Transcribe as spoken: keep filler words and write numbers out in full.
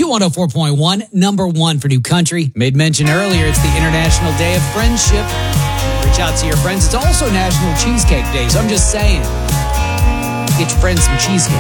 Q one oh four point one, number one for new country. Made mention earlier, it's the International Day of Friendship. Reach out to your friends. It's also National Cheesecake Day, so I'm just saying, get your friends some cheesecake.